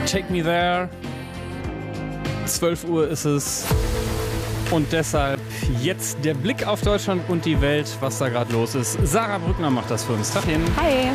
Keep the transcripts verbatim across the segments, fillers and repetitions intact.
Take Me There. zwölf Uhr ist es. Und deshalb jetzt der Blick auf Deutschland und die Welt, was da gerade los ist. Sarah Brückner macht das für uns. Tagchen. Hi.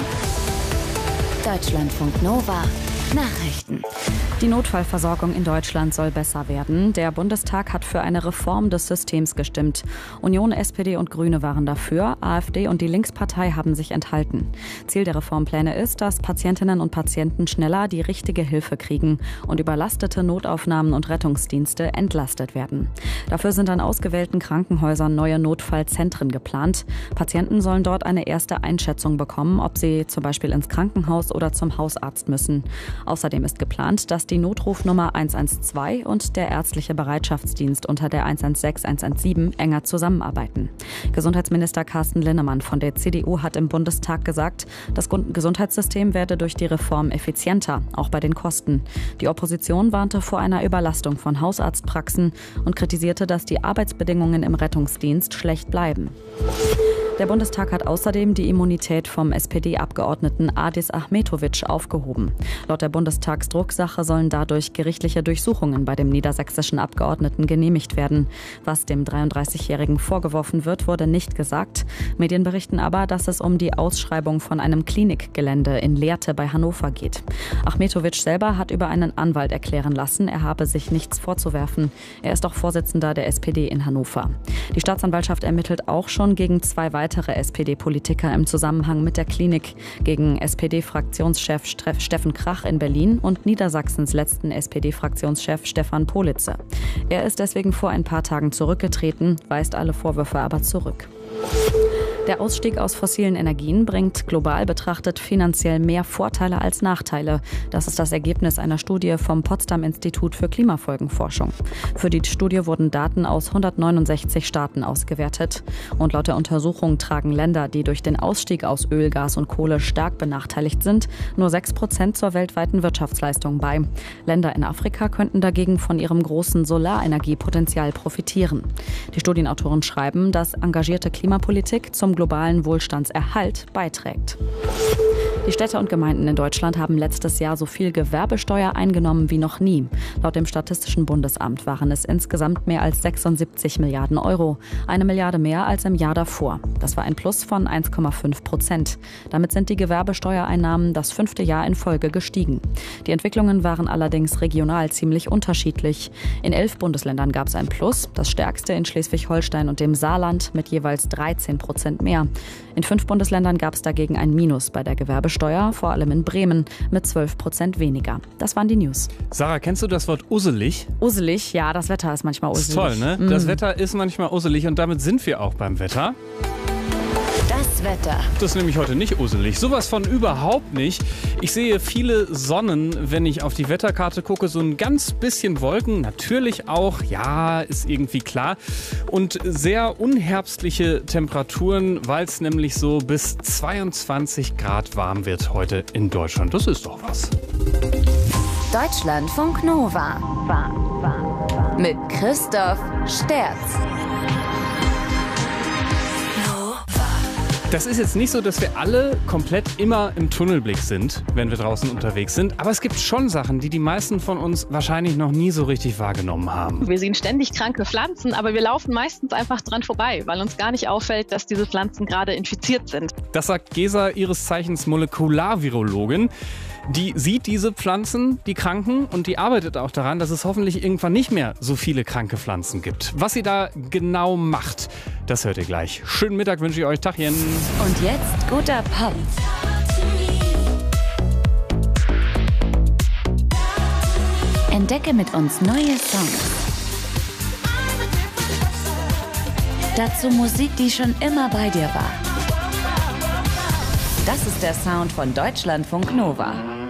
Deutschlandfunk Nova. Nachrichten. Die Notfallversorgung in Deutschland soll besser werden. Der Bundestag hat für eine Reform des Systems gestimmt. Union, S P D und Grüne waren dafür. AfD und die Linkspartei haben sich enthalten. Ziel der Reformpläne ist, dass Patientinnen und Patienten schneller die richtige Hilfe kriegen und überlastete Notaufnahmen und Rettungsdienste entlastet werden. Dafür sind an ausgewählten Krankenhäusern neue Notfallzentren geplant. Patienten sollen dort eine erste Einschätzung bekommen, ob sie zum Beispiel ins Krankenhaus oder zum Hausarzt müssen. Außerdem ist geplant, dass die Notrufnummer eins eins zwei und der ärztliche Bereitschaftsdienst unter der eins eins sechs eins eins sieben enger zusammenarbeiten. Gesundheitsminister Carsten Linnemann von der C D U hat im Bundestag gesagt, das Gesundheitssystem werde durch die Reform effizienter, auch bei den Kosten. Die Opposition warnte vor einer Überlastung von Hausarztpraxen und kritisierte, dass die Arbeitsbedingungen im Rettungsdienst schlecht bleiben. Der Bundestag hat außerdem die Immunität vom S P D-Abgeordneten Adis Ahmetović aufgehoben. Laut der Bundestagsdrucksache sollen dadurch gerichtliche Durchsuchungen bei dem niedersächsischen Abgeordneten genehmigt werden. Was dem dreiunddreißigjährigen vorgeworfen wird, wurde nicht gesagt. Medien berichten aber, dass es um die Ausschreibung von einem Klinikgelände in Lehrte bei Hannover geht. Ahmetović selber hat über einen Anwalt erklären lassen, er habe sich nichts vorzuwerfen. Er ist auch Vorsitzender der S P D in Hannover. Die Staatsanwaltschaft ermittelt auch schon gegen zwei weitere weitere S P D-Politiker im Zusammenhang mit der Klinik, gegen S P D-Fraktionschef Steffen Krach in Berlin und Niedersachsens letzten S P D-Fraktionschef Stefan Politzer. Er ist deswegen vor ein paar Tagen zurückgetreten, weist alle Vorwürfe aber zurück. Der Ausstieg aus fossilen Energien bringt global betrachtet finanziell mehr Vorteile als Nachteile. Das ist das Ergebnis einer Studie vom Potsdam-Institut für Klimafolgenforschung. Für die Studie wurden Daten aus hundertneunundsechzig Staaten ausgewertet. Und laut der Untersuchung tragen Länder, die durch den Ausstieg aus Öl, Gas und Kohle stark benachteiligt sind, nur sechs Prozent zur weltweiten Wirtschaftsleistung bei. Länder in Afrika könnten dagegen von ihrem großen Solarenergiepotenzial profitieren. Die Studienautoren schreiben, dass engagierte Klimapolitik zum globalen Wohlstandserhalt beiträgt. Die Städte und Gemeinden in Deutschland haben letztes Jahr so viel Gewerbesteuer eingenommen wie noch nie. Laut dem Statistischen Bundesamt waren es insgesamt mehr als sechsundsiebzig Milliarden Euro. Eine Milliarde mehr als im Jahr davor. Das war ein Plus von eins Komma fünf Prozent. Damit sind die Gewerbesteuereinnahmen das fünfte Jahr in Folge gestiegen. Die Entwicklungen waren allerdings regional ziemlich unterschiedlich. In elf Bundesländern gab es ein Plus, das stärkste in Schleswig-Holstein und dem Saarland mit jeweils dreizehn Prozent mehr. In fünf Bundesländern gab es dagegen ein Minus bei der Gewerbesteuer, vor allem in Bremen, mit zwölf Prozent weniger. Das waren die News. Sarah, kennst du das Wort usselig? Usselig? Ja, das Wetter ist manchmal usselig. Das ist toll, ne? Mm. Das Wetter ist manchmal usselig und damit sind wir auch beim Wetter. Das Wetter. Das ist nämlich heute nicht usselig. Sowas von überhaupt nicht. Ich sehe viele Sonnen, wenn ich auf die Wetterkarte gucke. So ein ganz bisschen Wolken. Natürlich auch, ja, ist irgendwie klar. Und sehr unherbstliche Temperaturen, weil es nämlich so bis zweiundzwanzig Grad warm wird heute in Deutschland. Das ist doch was. Deutschlandfunk Nova. Mit Christoph Sterz. Das ist jetzt nicht so, dass wir alle komplett immer im Tunnelblick sind, wenn wir draußen unterwegs sind. Aber es gibt schon Sachen, die die meisten von uns wahrscheinlich noch nie so richtig wahrgenommen haben. Wir sehen ständig kranke Pflanzen, aber wir laufen meistens einfach dran vorbei, weil uns gar nicht auffällt, dass diese Pflanzen gerade infiziert sind. Das sagt Gesa, ihres Zeichens Molekularvirologin. Die sieht diese Pflanzen, die Kranken, und die arbeitet auch daran, dass es hoffentlich irgendwann nicht mehr so viele kranke Pflanzen gibt. Was sie da genau macht, das hört ihr gleich. Schönen Mittag wünsche ich euch. Tachchen. Und jetzt guter Pop. Entdecke mit uns neue Songs. Dazu Musik, die schon immer bei dir war. Das ist der Sound von Deutschlandfunk Nova.